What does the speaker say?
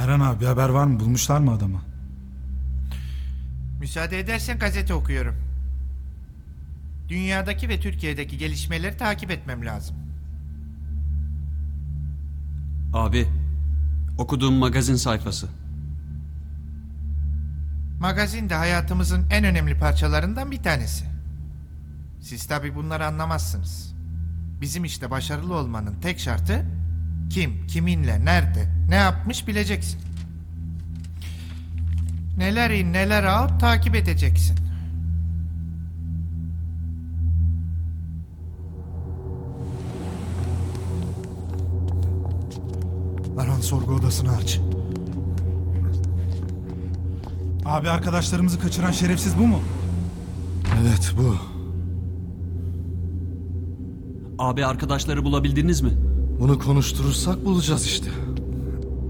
Erhan abi bir haber var mı? Bulmuşlar mı adamı? Müsaade edersen gazete okuyorum. Dünyadaki ve Türkiye'deki gelişmeleri takip etmem lazım. Abi, okuduğum magazin sayfası. Magazin de hayatımızın en önemli parçalarından bir tanesi. Siz tabii bunları anlamazsınız. Bizim işte başarılı olmanın tek şartı kim, kiminle, nerede, ne yapmış bileceksin. Neler in, neler out takip edeceksin. Erhan sorgu odasını aç. Abi arkadaşlarımızı kaçıran şerefsiz bu mu? Evet bu. Abi arkadaşları bulabildiniz mi? Bunu konuşturursak bulacağız işte.